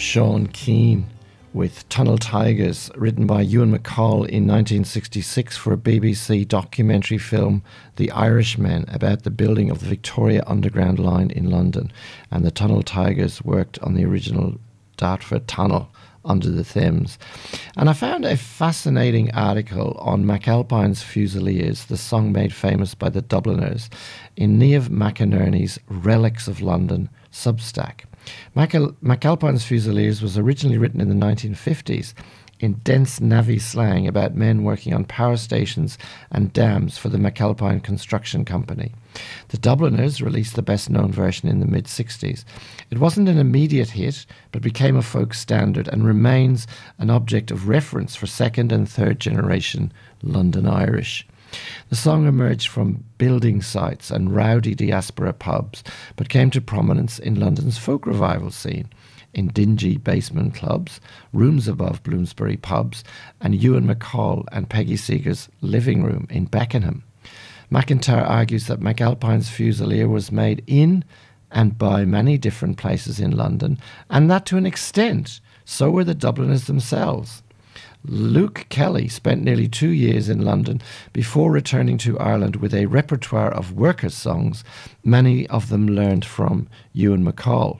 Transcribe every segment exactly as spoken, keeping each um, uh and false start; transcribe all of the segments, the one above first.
Sean Keane with Tunnel Tigers, written by Ewan MacColl in nineteen sixty-six for a B B C documentary film, The Irishmen, about the building of the Victoria Underground Line in London. And the Tunnel Tigers worked on the original Dartford Tunnel under the Thames. And I found a fascinating article on McAlpine's Fusiliers, the song made famous by the Dubliners, in Niamh McInerney's Relics of London Substack. Macal- McAlpine's Fusiliers was originally written in the nineteen fifties in dense navvy slang about men working on power stations and dams for the McAlpine Construction Company. The Dubliners released the best-known version in the mid-sixties. It wasn't an immediate hit, but became a folk standard and remains an object of reference for second and third generation London Irish. The song emerged from building sites and rowdy diaspora pubs, but came to prominence in London's folk revival scene, in dingy basement clubs, rooms above Bloomsbury pubs, and Ewan MacColl and Peggy Seeger's living room in Beckenham. McIntyre argues that McAlpine's Fusilier was made in and by many different places in London, and that to an extent, so were the Dubliners themselves. Luke Kelly spent nearly two years in London before returning to Ireland with a repertoire of workers' songs, many of them learned from Ewan MacColl.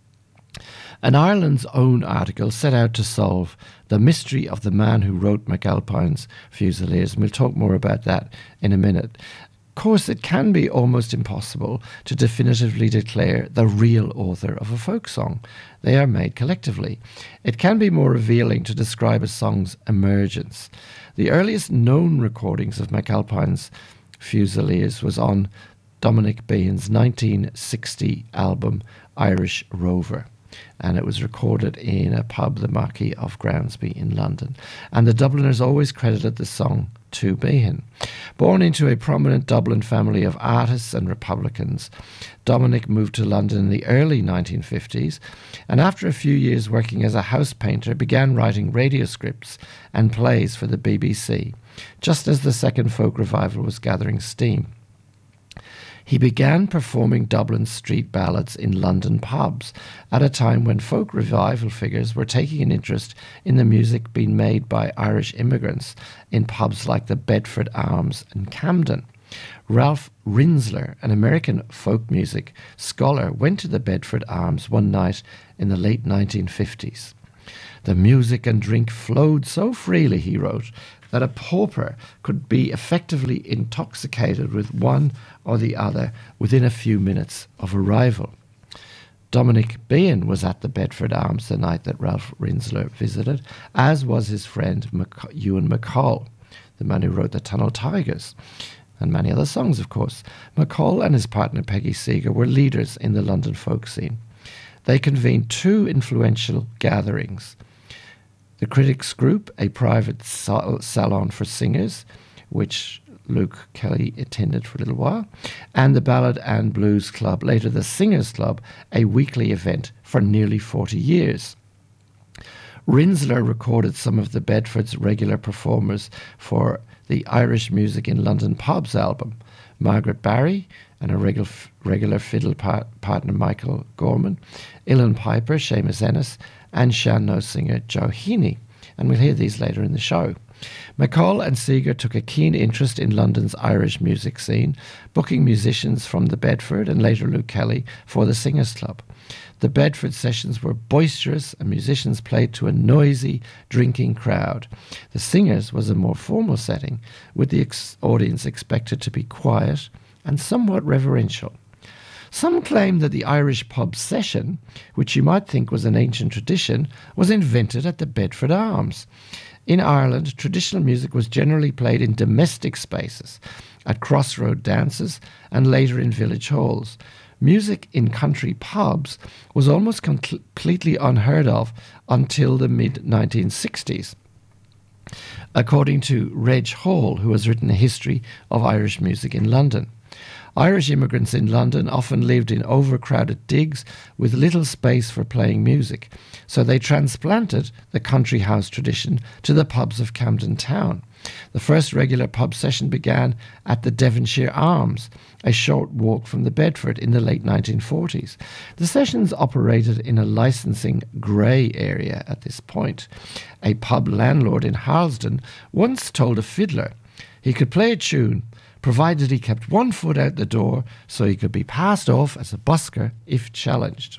An Ireland's Own article set out to solve the mystery of the man who wrote McAlpine's Fusiliers, and we'll talk more about that in a minute. Of course, it can be almost impossible to definitively declare the real author of a folk song. They are made collectively. It can be more revealing to describe a song's emergence. The earliest known recordings of McAlpine's Fusiliers was on Dominic Behan's nineteen sixty album Irish Rover, and it was recorded in a pub, the Marquis of Grounsby in London. And the Dubliners always credited the song to Behan. Born into a prominent Dublin family of artists and Republicans, Dominic moved to London in the early nineteen fifties, and after a few years working as a house painter, began writing radio scripts and plays for the B B C, just as the second folk revival was gathering steam. He began performing Dublin's street ballads in London pubs at a time when folk revival figures were taking an interest in the music being made by Irish immigrants in pubs like the Bedford Arms and Camden. Ralph Rinzler, an American folk music scholar, went to the Bedford Arms one night in the late nineteen fifties. The music and drink flowed so freely, he wrote, that a pauper could be effectively intoxicated with one or the other within a few minutes of arrival. Dominic Behan was at the Bedford Arms the night that Ralph Rinzler visited, as was his friend Mac- Ewan MacColl, the man who wrote the Tunnel Tigers, and many other songs, of course. MacColl and his partner Peggy Seeger were leaders in the London folk scene. They convened two influential gatherings: the Critics Group, a private sal- salon for singers, which Luke Kelly attended for a little while, and the Ballad and Blues Club, later the Singers Club, a weekly event for nearly forty years. Rinzler recorded some of the Bedford's regular performers for the Irish Music in London Pubs album: Margaret Barry and a regular, regular fiddle par- partner Michael Gorman, Uilleann Piper, Seamus Ennis, and Shanno singer Joe Heaney, and we'll hear these later in the show. MacColl and Seeger took a keen interest in London's Irish music scene, booking musicians from the Bedford and later Luke Kelly for the Singers Club. The Bedford sessions were boisterous and musicians played to a noisy, drinking crowd. The Singers was a more formal setting, with the ex- audience expected to be quiet and somewhat reverential. Some claim that the Irish pub session, which you might think was an ancient tradition, was invented at the Bedford Arms. In Ireland, traditional music was generally played in domestic spaces, at crossroad dances, and later in village halls. Music in country pubs was almost com- completely unheard of until the mid nineteen sixties. According to Reg Hall, who has written a history of Irish music in London. Irish immigrants in London often lived in overcrowded digs with little space for playing music, so they transplanted the country house tradition to the pubs of Camden Town. The first regular pub session began at the Devonshire Arms, a short walk from the Bedford, in the late nineteen forties. The sessions operated in a licensing grey area at this point. A pub landlord in Harlesden once told a fiddler he could play a tune provided he kept one foot out the door so he could be passed off as a busker if challenged.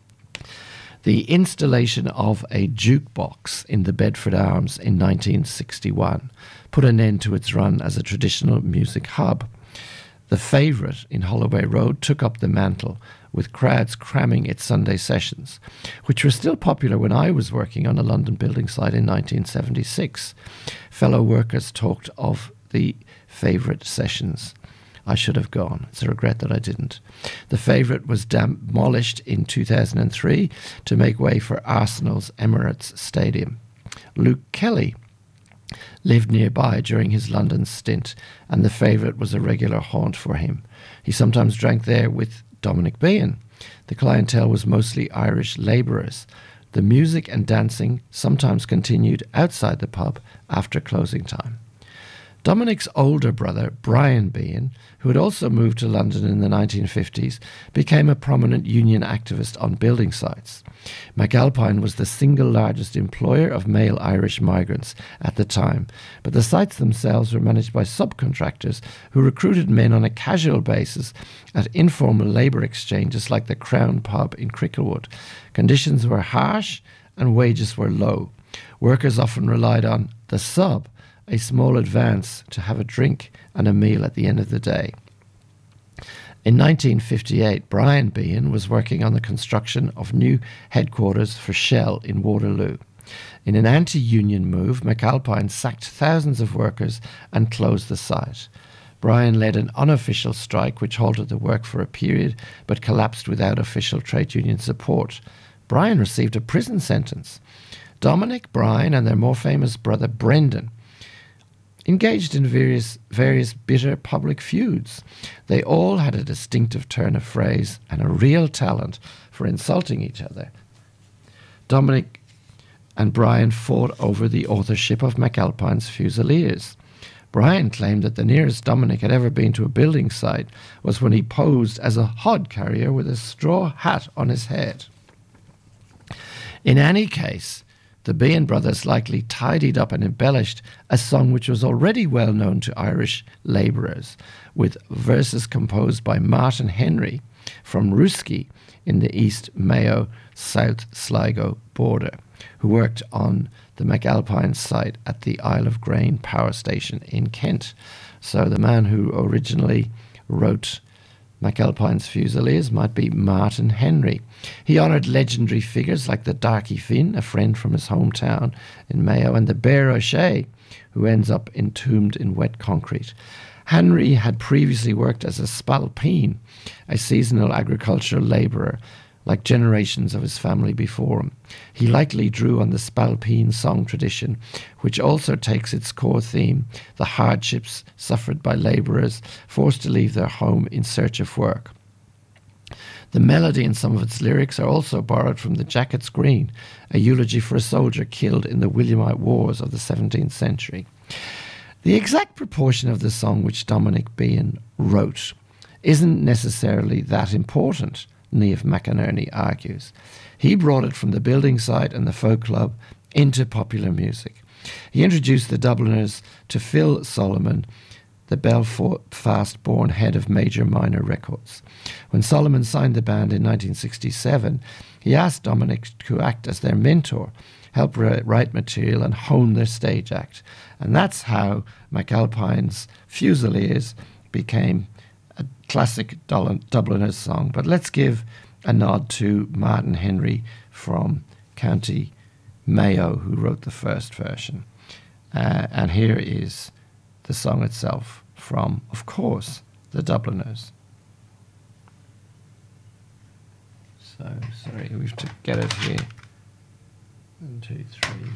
The installation of a jukebox in the Bedford Arms in nineteen sixty-one put an end to its run as a traditional music hub. The Favourite in Holloway Road took up the mantle, with crowds cramming its Sunday sessions, which were still popular when I was working on a London building site in nineteen seventy-six. Fellow workers talked of the Favourite sessions. I should have gone. It's a regret that I didn't. The Favourite was demolished in two thousand three to make way for Arsenal's Emirates Stadium. Luke Kelly lived nearby during his London stint, and the Favourite was a regular haunt for him. He sometimes drank there with Dominic Behan. The clientele was mostly Irish labourers. The music and dancing sometimes continued outside the pub after closing time. Dominic's older brother, Brian Behan, who had also moved to London in the nineteen fifties, became a prominent union activist on building sites. McAlpine was the single largest employer of male Irish migrants at the time, but the sites themselves were managed by subcontractors who recruited men on a casual basis at informal labour exchanges like the Crown Pub in Cricklewood. Conditions were harsh and wages were low. Workers often relied on the sub, a small advance, to have a drink and a meal at the end of the day. In nineteen fifty-eight, Brian Behan was working on the construction of new headquarters for Shell in Waterloo. In an anti-union move, McAlpine sacked thousands of workers and closed the site. Brian led an unofficial strike which halted the work for a period but collapsed without official trade union support. Brian received a prison sentence. Dominic, Brian, and their more famous brother Brendan engaged in various various bitter public feuds. They all had a distinctive turn of phrase and a real talent for insulting each other. Dominic and Brian fought over the authorship of McAlpine's Fusiliers. Brian claimed that the nearest Dominic had ever been to a building site was when he posed as a hod carrier with a straw hat on his head. In any case, the Behan brothers likely tidied up and embellished a song which was already well known to Irish labourers, with verses composed by Martin Henry from Ruski in the East Mayo, South Sligo border, who worked on the McAlpine site at the Isle of Grain power station in Kent. So the man who originally wrote McAlpine's Fusiliers might be Martin Henry. He honoured legendary figures like the Darky Finn, a friend from his hometown in Mayo, and the Bear O'Shea, who ends up entombed in wet concrete. Henry had previously worked as a spalpeen, a seasonal agricultural labourer, like generations of his family before him. He likely drew on the spalpeen song tradition, which also takes its core theme, the hardships suffered by labourers forced to leave their home in search of work. The melody in some of its lyrics are also borrowed from the Jacket's Green, a eulogy for a soldier killed in the Williamite Wars of the seventeenth century. The exact proportion of the song which Dominic Behan wrote isn't necessarily that important, Niamh McInerney argues. He brought it from the building site and the folk club into popular music. He introduced the Dubliners to Phil Solomon, the Belfast-born head of Major Minor Records. When Solomon signed the band in nineteen sixty-seven, he asked Dominic to act as their mentor, help write material and hone their stage act. And that's how McAlpine's Fusiliers became a classic Dubliners song. But let's give a nod to Martin Henry from County Mayo, who wrote the first version. Uh, and here is the song itself from, of course, the Dubliners. So, sorry, we have to get it here. One, two, three.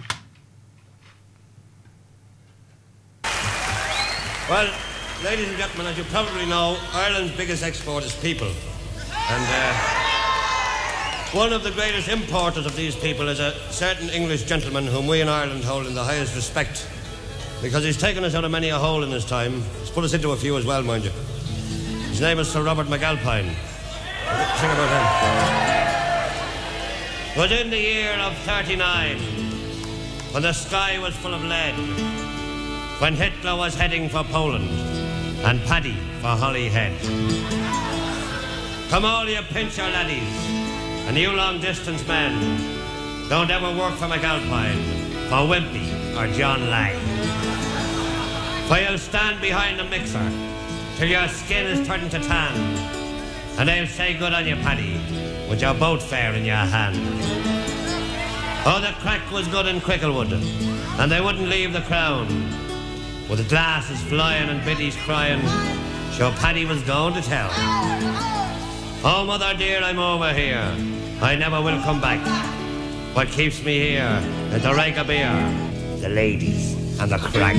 Well, ladies and gentlemen, as you probably know, Ireland's biggest export is people. And uh, one of the greatest importers of these people is a certain English gentleman whom we in Ireland hold in the highest respect. because he's taken us out of many a hole in his time. He's put us into a few as well, mind you. His name is Sir Robert McAlpine. Sing about him. It was in the year of thirty-nine, when the sky was full of lead, when Hitler was heading for Poland and Paddy for Holyhead. Come all you pincher laddies and you long-distance men, don't ever work for McAlpine, for Wimpy or John Lang. For you'll stand behind the mixer till your skin is turned to tan, and they'll say good on you, Paddy, with your boat fare in your hand. Oh, the crack was good in Cricklewood, and they wouldn't leave the crown, with the glasses flying and biddies crying, sure Paddy was going to town. Oh, mother dear, I'm over here, I never will come back. What keeps me here is the rake of beer, the ladies and the crack.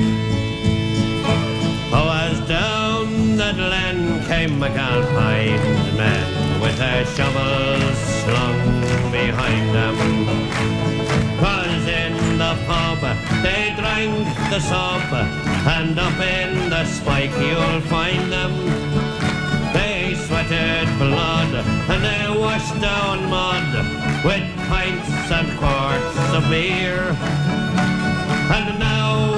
Oh, as down the glen came McAlpine's men, with their shovels slung behind them. 'Cause in the pub they drank the sub, and up in the spike you'll find them. They sweated blood and they washed down mud with pints and quarts of beer. And now